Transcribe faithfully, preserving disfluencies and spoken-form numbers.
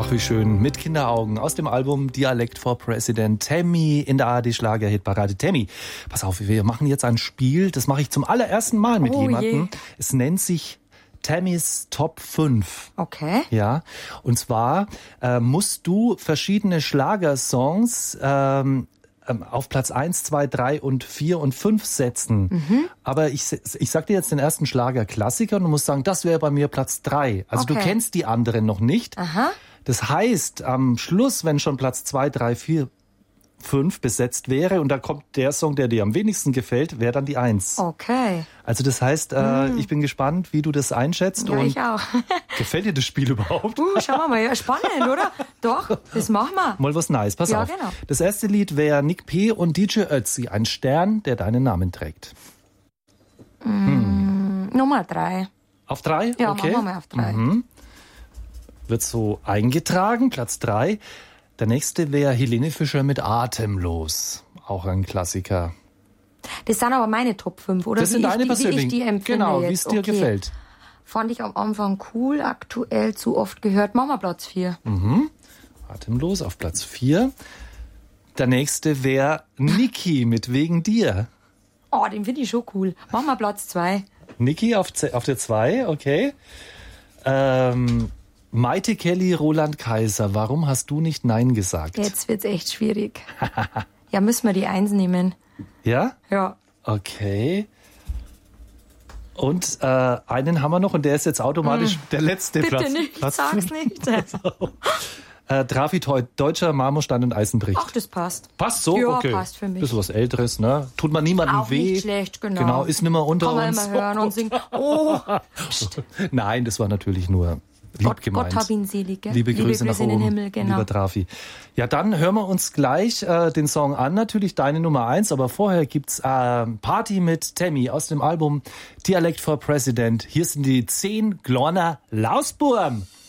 Ach, wie schön. Mit Kinderaugen aus dem Album Dialect for President. Tammy in der A R D-Schlager-Hitparade. Tammy, pass auf, wir machen jetzt ein Spiel. Das mache ich zum allerersten Mal mit oh jemandem. Je. Es nennt sich Tammys Top fünf. Okay. Ja, und zwar äh, musst du verschiedene Schlagersongs ähm, auf Platz eins, zwei, drei und vier und fünf setzen. Mhm. Aber ich, ich sag dir jetzt den ersten Schlagerklassiker und du musst sagen, das wäre bei mir Platz drei. Also okay. du kennst die anderen noch nicht. Aha. Das heißt, am Schluss, wenn schon Platz zwei, drei, vier, fünf besetzt wäre und da kommt der Song, der dir am wenigsten gefällt, wäre dann die eins. Okay. Also das heißt, äh, mm. ich bin gespannt, wie du das einschätzt. Ja, und ich auch. Gefällt dir das Spiel überhaupt? Uh, schauen wir mal. Ja, spannend, oder? Doch, das machen wir. Mal was Nice. Pass ja, auf. Genau. Das erste Lied wäre Nick P. und D J Ötzi, ein Stern, der deinen Namen trägt. Mm, hm. Nummer drei. Auf drei? Ja, okay. machen wir mal auf drei. Mhm. Wird so eingetragen, Platz drei. Der nächste wäre Helene Fischer mit Atemlos. Auch ein Klassiker. Das sind aber meine Top fünf, oder? Das wie sind ich deine die, persönlichen. Wie ich die empfinde genau, jetzt. wie es dir okay. gefällt. Fand ich am Anfang cool, aktuell zu oft gehört. Machen wir Platz vier. Mhm. Atemlos auf Platz vier. Der nächste wäre Niki mit Wegen dir. Oh, den finde ich schon cool. Machen wir Platz zwei. Niki auf, auf der zwei, okay. Ähm... Maite Kelly, Roland Kaiser, warum hast du nicht Nein gesagt? Jetzt wird's echt schwierig. Ja, müssen wir die Eins nehmen. Ja? Ja. Okay. Und äh, einen haben wir noch und der ist jetzt automatisch mm. der letzte Bitte Platz. nicht, Platz sag's nicht. äh, Trafit heute, Deutscher Marmorstein und Eisenbricht. Ach, das passt. Passt so? Ja, okay. passt für mich. Bisschen was Älteres, ne? Tut man niemandem Auch weh. nicht schlecht, genau. Genau, ist nimmer unter Kann man uns. immer hören und singen. Oh. Nein, das war natürlich nur lieb Gott, gemeint. Gott hab ihn selig, gell? Liebe Grüße, Liebe Grüße nach in oben, den Himmel, genau. lieber Trafi. Ja, dann hören wir uns gleich äh, den Song an, natürlich deine Nummer eins, aber vorher gibt's äh, Party mit Tammy aus dem Album Dialect for President. Hier sind die zehn Glorner Lausburm.